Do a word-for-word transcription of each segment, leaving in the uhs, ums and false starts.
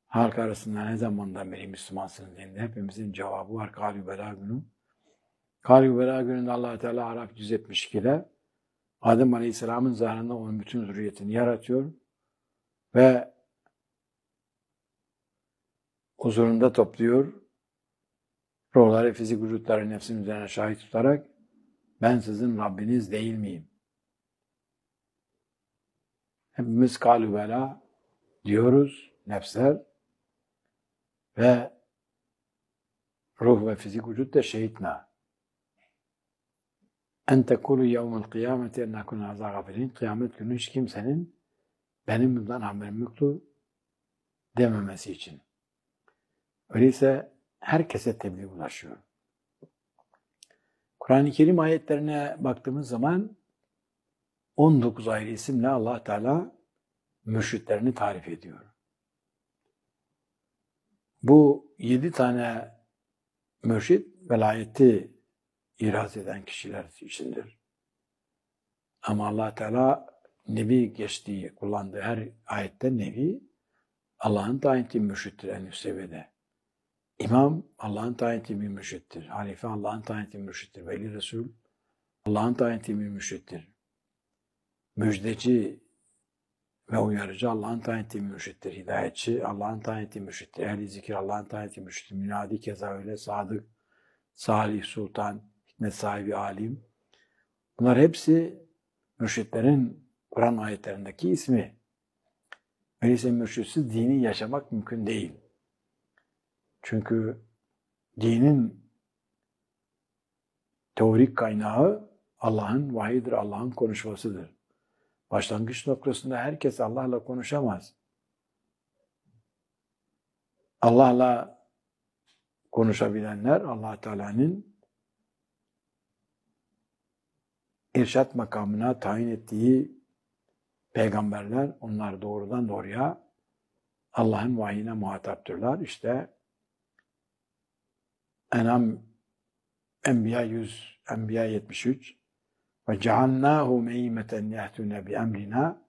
halk arasında ne zamandan beri Müslümansınız dediğinde hepimizin cevabı var. Kâlû belâ günü. Kâlû belâ gününde Allah-u Teala Araf yüz yetmiş ikide Adem Aleyhisselam'ın zahrında onun bütün zürriyetini yaratıyor ve huzurunda topluyor. Ruhları, fizik vücutları nefsin üzerine şahit tutarak ben sizin Rabbiniz değil miyim? Hepimiz kâlû belâ diyoruz nefsler ve ruh ve fizik vücut da şehitna. En tekulu yevmel kıyameti ennâ kunâ azâ gafilin. Kıyamet günü hiç kimsenin benim bundan haberim yoktu dememesi için. Öyleyse herkese tebliğ ulaşıyor. Kur'an-ı Kerim ayetlerine baktığımız zaman on dokuz ayrı isimle Allah Teala mürşitlerini tarif ediyor. Bu yedi tane mürşit velayeti iraz eden kişiler içindir. Ama Allah Teala Nebi geçtiği, kullandığı her ayette Nebi Allah'ın tayin ettiği mürşittir en üst seviyede. İmam Allah'ın tayin ettiği bir mürşittir. Halife Allah'ın tayin ettiği mürşittir. Veli Resul Allah'ın tayin ettiği bir mürşittir. Müjdeci ve uyarıcı Allah'ın tayin ettiği mürşittir. Hidayetçi Allah'ın tayin ettiği mürşittir. Ehli zikir Allah'ın tayin ettiği mürşittir. Münadi keza öyle. Sadık, salih, sultan, hikmet sahibi, alim. Bunlar hepsi mürşitlerin Kur'an ayetlerindeki ismi. Öyleyse mürşitsiz dini yaşamak mümkün değil. Çünkü dinin teorik kaynağı Allah'ın vahiyidir, Allah'ın konuşmasıdır. Başlangıç noktasında herkes Allah'la konuşamaz. Allah'la konuşabilenler Allah Teala'nın irşat makamına tayin ettiği peygamberler, onlar doğrudan doğruya Allah'ın vahyine muhataptırlar. İşte En'am Enbiya yüz, Enbiya yetmiş üç ve cealnâhu meymeten yehtûne bi emrina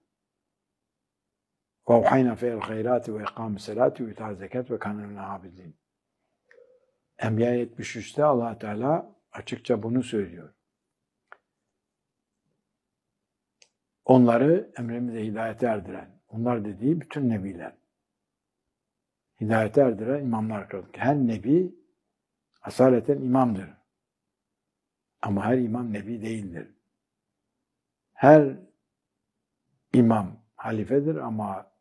ve uhayna feyel hayrâti ve ikâm-ı selâti ve itâ zekat ve kânûne abidin. Enbiya yetmiş üçte Allah Teala açıkça bunu söylüyor. Onları emrimize hidayete erdiren, onlar dediği bütün nebiler. Hidayete erdiren imamlar kıldık. Her nebi asaleten imamdır. Ama her imam nebi değildir. Her imam halifedir ama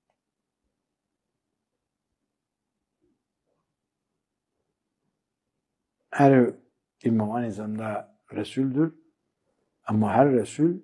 her imam aynı zamanda Resul'dür. Ama her Resul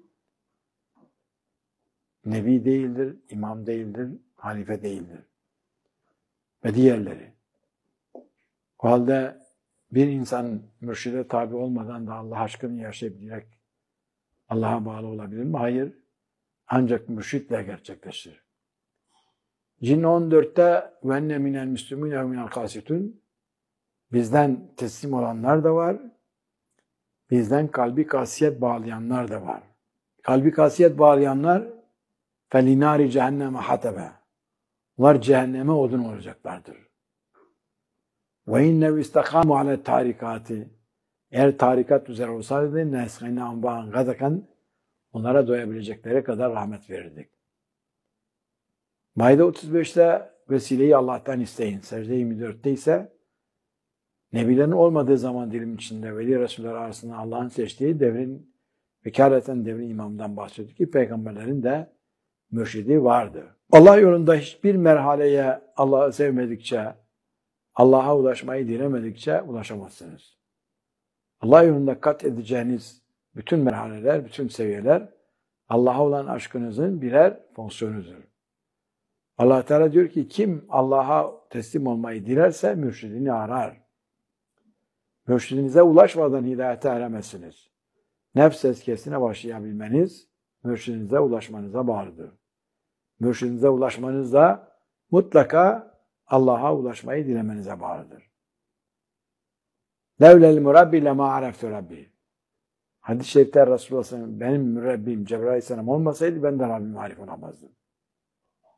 nebi değildir, imam değildir, halife değildir. Ve diğerleri. O halde bir insan mürşide tabi olmadan da Allah aşkını yaşayıp direkt Allah'a bağlı olabilir mi? Hayır. Ancak mürşitle gerçekleşir. Cin on dörtte venne minel müslümîne ve minel kasitun. Bizden teslim olanlar da var. Bizden kalbi kasiyet bağlayanlar da var. Kalbi kasiyet bağlayanlar felinâri cehenneme hatebe. Onlar cehenneme odun olacaklardır. Ve innev istakâmu ale tarikâti. Eğer tarikat üzere olsaydı nesgâne ambâ'n gadakan onlara doyabilecekleri kadar rahmet verirdik. Maide otuz beşte vesileyi Allah'tan isteyin. Secde yirmi dörtte ise nebilerin olmadığı zaman dilim içinde veli Resuller arasında Allah'ın seçtiği devrin, vekaleten devrin imamından bahsediyor ki peygamberlerin de mürşidi vardı. Allah yolunda hiçbir merhaleye Allah'ı sevmedikçe, Allah'a ulaşmayı dilemedikçe ulaşamazsınız. Allah yolunda kat edeceğiniz bütün merhaleler, bütün seviyeler Allah'a olan aşkınızın birer fonksiyonudur. Allah Teala diyor ki kim Allah'a teslim olmayı dilerse mürşidini arar. Mürşidinize ulaşmadan hidayete eremezsiniz. Nefs eskesine başlayabilmeniz mürşidinize ulaşmanıza bağlıdır. Mürşidinize ulaşmanız da mutlaka Allah'a ulaşmayı dilemenize bağlıdır. Levlel murabbi lema areftu rabbi. Hadis-i şerifte Resulullah sallallahu aleyhi ve sellem benim mürebbim Cebrail aleyhisselam olmasaydı ben de Rabbime arif olamazdım.